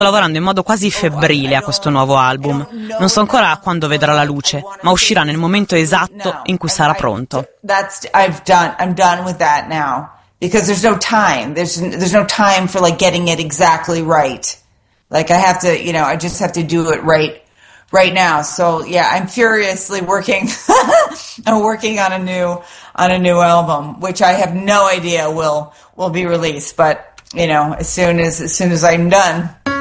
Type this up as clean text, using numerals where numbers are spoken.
lavorando in modo quasi febbrile a questo nuovo album. Non so ancora quando vedrà la luce, ma uscirà nel momento esatto in cui sarà pronto. I'm done with that now because there's no time. There's no time for like getting it exactly right. Like I just have to do it right now. So yeah, I'm furiously working I'm working on a new album, which I have no idea will be released, but as soon as I'm done.